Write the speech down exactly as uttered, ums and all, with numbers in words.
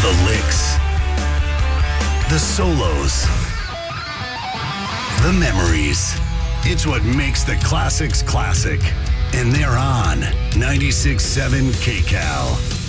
The licks. The solos. The memories. It's what makes the classics classic. And they're on ninety-six point seven K C A L.